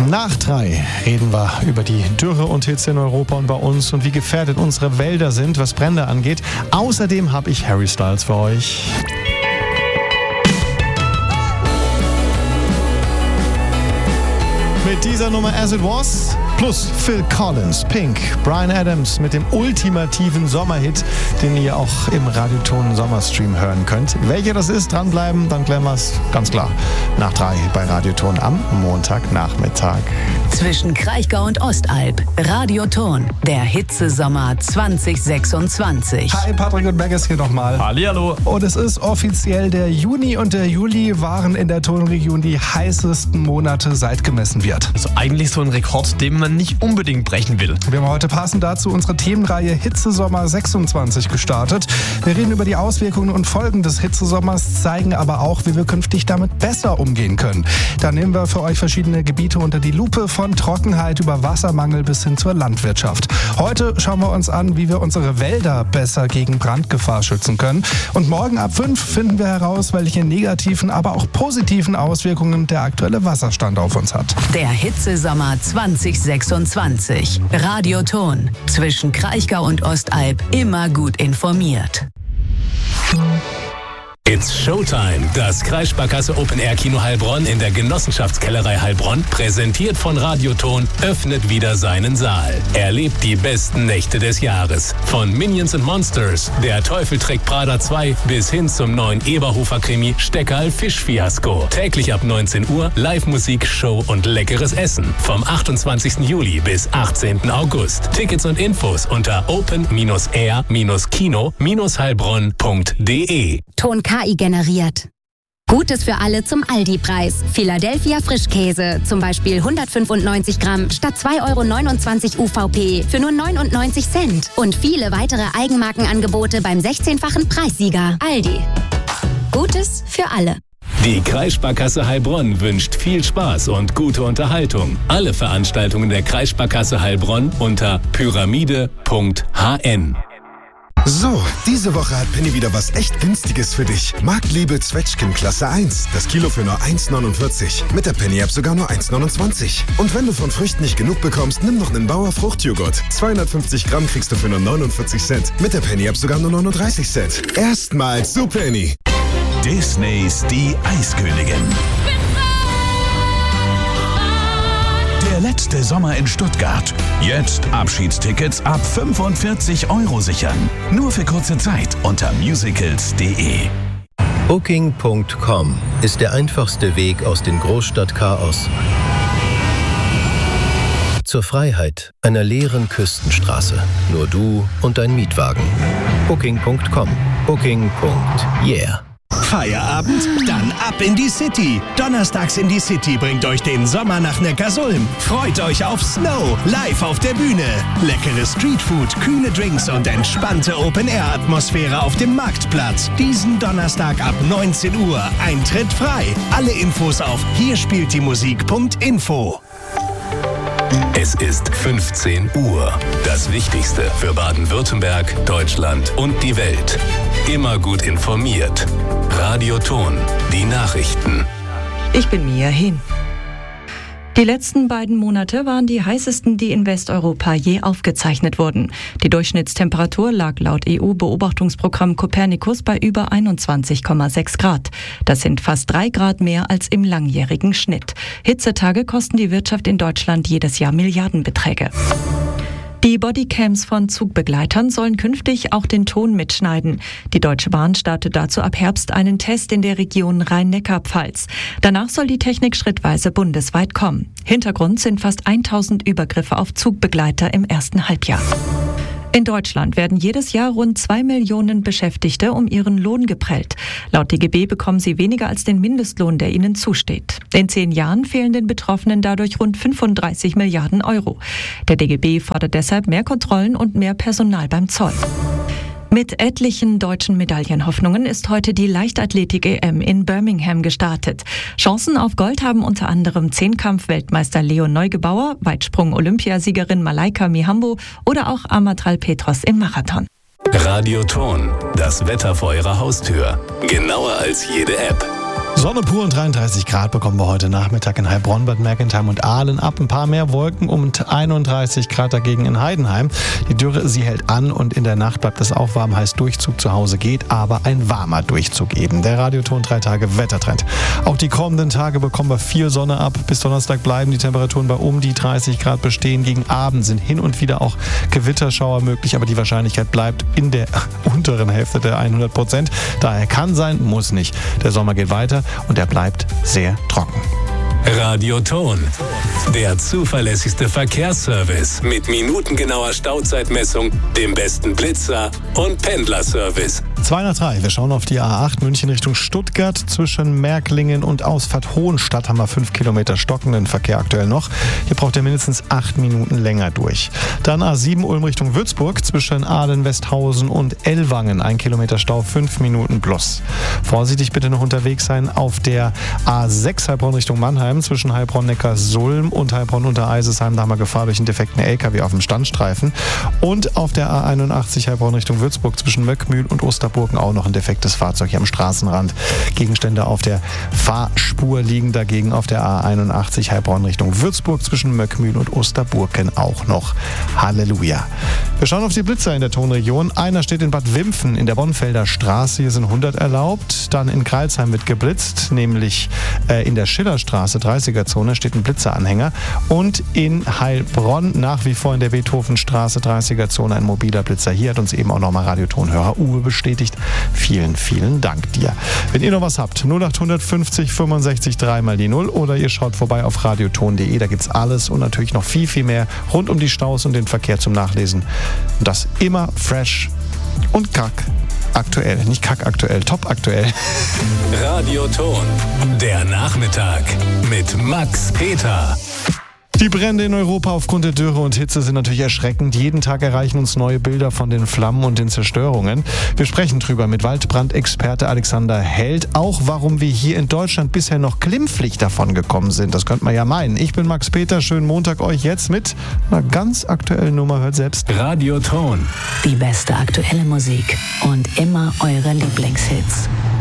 Nach 3 reden wir über die Dürre und Hitze in Europa und bei uns und wie gefährdet unsere Wälder sind, was Brände angeht. Außerdem habe ich Harry Styles für euch. Mit dieser Nummer As It Was plus Phil Collins, Pink, Bryan Adams mit dem ultimativen Sommerhit, den ihr auch im Radioton Sommerstream hören könnt. Welcher das ist, dranbleiben, dann klären wir es ganz klar. Nach 3 bei Radioton am Montagnachmittag. Zwischen Kraichgau und Ostalb, Radioton, der Hitzesommer 2026. Hi, Patrick und Megas hier nochmal. Hallihallo. Und es ist offiziell, der Juni und der Juli waren in der Tonregion die heißesten Monate, seit gemessen wird. Also eigentlich so ein Rekord, den man nicht unbedingt brechen will. Wir haben heute passend dazu unsere Themenreihe Hitzesommer 26 gestartet. Wir reden über die Auswirkungen und Folgen des Hitzesommers, zeigen aber auch, wie wir künftig damit besser umgehen können. Da nehmen wir für euch verschiedene Gebiete unter die Lupe, von Trockenheit über Wassermangel bis hin zur Landwirtschaft. Heute schauen wir uns an, wie wir unsere Wälder besser gegen Brandgefahr schützen können. Und morgen ab 5 finden wir heraus, welche negativen, aber auch positiven Auswirkungen der aktuelle Wasserstand auf uns hat. Der Hitzesommer 2026. Radioton. Zwischen Kraichgau und Ostalb immer gut informiert. It's Showtime. Das Kreissparkasse Open Air Kino Heilbronn in der Genossenschaftskellerei Heilbronn, präsentiert von Radioton, öffnet wieder seinen Saal. Erlebt die besten Nächte des Jahres. Von Minions & Monsters, Der Teufel trägt Prada 2 bis hin zum neuen Eberhofer-Krimi Steckerl Fischfiasko. Täglich ab 19 Uhr Live-Musik, Show und leckeres Essen. Vom 28. Juli bis 18. August. Tickets und Infos unter open-air-kino-heilbronn.de. Ton KI generiert. Gutes für alle zum Aldi-Preis. Philadelphia Frischkäse, zum Beispiel 195 Gramm statt 2,29 € UVP für nur 99 Cent. Und viele weitere Eigenmarkenangebote beim 16-fachen Preissieger. Aldi. Gutes für alle. Die Kreissparkasse Heilbronn wünscht viel Spaß und gute Unterhaltung. Alle Veranstaltungen der Kreissparkasse Heilbronn unter pyramide.hn. So, diese Woche hat Penny wieder was echt Günstiges für dich. Marktliebe Zwetschgen Klasse 1. Das Kilo für nur 1,49. Mit der Penny-App sogar nur 1,29. Und wenn du von Früchten nicht genug bekommst, nimm noch einen Bauer Fruchtjoghurt. 250 Gramm kriegst du für nur 49 Cent. Mit der Penny-App sogar nur 39 Cent. Erstmals zu Penny. Disneys Die Eiskönigin. Der letzte Sommer in Stuttgart. Jetzt Abschiedstickets ab 45 € sichern. Nur für kurze Zeit unter musicals.de. Booking.com ist der einfachste Weg aus dem Großstadtchaos zur Freiheit einer leeren Küstenstraße. Nur du und dein Mietwagen. Booking.com. Booking.yeah. Feierabend? Dann ab in die City. Donnerstags in die City bringt euch den Sommer nach Neckarsulm. Freut euch auf Snow, live auf der Bühne. Leckere Streetfood, kühle Drinks und entspannte Open-Air-Atmosphäre auf dem Marktplatz. Diesen Donnerstag ab 19 Uhr. Eintritt frei. Alle Infos auf hierspieltdiemusik.info. Es ist 15 Uhr. Das Wichtigste für Baden-Württemberg, Deutschland und die Welt. Immer gut informiert. Radioton, die Nachrichten. Ich bin Mia Hin. Die letzten beiden Monate waren die heißesten, die in Westeuropa je aufgezeichnet wurden. Die Durchschnittstemperatur lag laut EU-Beobachtungsprogramm Copernicus bei über 21,6 Grad. Das sind fast 3 Grad mehr als im langjährigen Schnitt. Hitzetage kosten die Wirtschaft in Deutschland jedes Jahr Milliardenbeträge. Die Bodycams von Zugbegleitern sollen künftig auch den Ton mitschneiden. Die Deutsche Bahn startet dazu ab Herbst einen Test in der Region Rhein-Neckar-Pfalz. Danach soll die Technik schrittweise bundesweit kommen. Hintergrund sind fast 1000 Übergriffe auf Zugbegleiter im ersten Halbjahr. In Deutschland werden jedes Jahr rund 2 Millionen Beschäftigte um ihren Lohn geprellt. Laut DGB bekommen sie weniger als den Mindestlohn, der ihnen zusteht. In 10 Jahren fehlen den Betroffenen dadurch rund 35 Milliarden Euro. Der DGB fordert deshalb mehr Kontrollen und mehr Personal beim Zoll. Mit etlichen deutschen Medaillenhoffnungen ist heute die Leichtathletik-EM in Birmingham gestartet. Chancen auf Gold haben unter anderem Zehnkampf-Weltmeister Leon Neugebauer, Weitsprung-Olympiasiegerin Malaika Mihambo oder auch Amatral Petros im Marathon. Radioton, das Wetter vor Ihrer Haustür. Genauer als jede App. Sonne pur und 33 Grad bekommen wir heute Nachmittag in Heilbronn, Bad Mergentheim und Aalen ab. Ein paar mehr Wolken und 31 Grad dagegen in Heidenheim. Die Dürre, sie hält an und in der Nacht bleibt es auch warm. Heißt, Durchzug zu Hause geht, aber ein warmer Durchzug eben. Der Radioton 3 Tage Wettertrend. Auch die kommenden Tage bekommen wir viel Sonne ab. Bis Donnerstag bleiben die Temperaturen bei um die 30 Grad bestehen. Gegen Abend sind hin und wieder auch Gewitterschauer möglich, aber die Wahrscheinlichkeit bleibt in der unteren Hälfte der 100%. Daher kann sein, muss nicht. Der Sommer geht weiter und er bleibt sehr trocken. Radioton, der zuverlässigste Verkehrsservice mit minutengenauer Stauzeitmessung, dem besten Blitzer und Pendlerservice. 2 nach 3. Wir schauen auf die A8 München Richtung Stuttgart. Zwischen Märklingen und Ausfahrt Hohenstadt haben wir 5 Kilometer stockenden Verkehr aktuell noch. Hier braucht ihr mindestens 8 Minuten länger durch. Dann A7 Ulm Richtung Würzburg. Zwischen Ahlen, Westhausen und Ellwangen 1 Kilometer Stau, 5 Minuten plus. Vorsichtig bitte noch unterwegs sein auf der A6 Heilbronn Richtung Mannheim. Zwischen Heilbronn-Neckarsulm und Heilbronn-Untereisesheim. Da haben wir Gefahr durch einen defekten LKW auf dem Standstreifen. Und auf der A81 Heilbronn Richtung Würzburg zwischen Möckmühl und Osterburgen auch noch ein defektes Fahrzeug hier am Straßenrand. Gegenstände auf der Fahrspur liegen dagegen auf der A81 Heilbronn Richtung Würzburg zwischen Möckmühl und Osterburgen auch noch. Halleluja. Wir schauen auf die Blitzer in der Tonregion. Einer steht in Bad Wimpfen in der Bonfelder Straße. Hier sind 100 erlaubt. Dann in Greilsheim wird geblitzt, nämlich in der Schillerstraße 30er-Zone steht ein Blitzeranhänger. Und in Heilbronn nach wie vor in der Beethovenstraße 30er-Zone ein mobiler Blitzer. Hier hat uns eben auch nochmal Radiotonhörer Uwe bestätigt. Vielen, vielen Dank dir. Wenn ihr noch was habt, 0850 65 3 mal die 0 oder ihr schaut vorbei auf radioton.de, da gibt's alles und natürlich noch viel, viel mehr rund um die Staus und den Verkehr zum Nachlesen. Und das immer fresh und aktuell. Nicht kackaktuell, top aktuell. Radioton, der Nachmittag mit Max Peter. Die Brände in Europa aufgrund der Dürre und Hitze sind natürlich erschreckend. Jeden Tag erreichen uns neue Bilder von den Flammen und den Zerstörungen. Wir sprechen drüber mit Waldbrandexperte Alexander Held. Auch warum wir hier in Deutschland bisher noch glimpflich davon gekommen sind. Das könnte man ja meinen. Ich bin Max Peter. Schönen Montag euch jetzt mit einer ganz aktuellen Nummer. Hört selbst. Radioton. Die beste aktuelle Musik und immer eure Lieblingshits.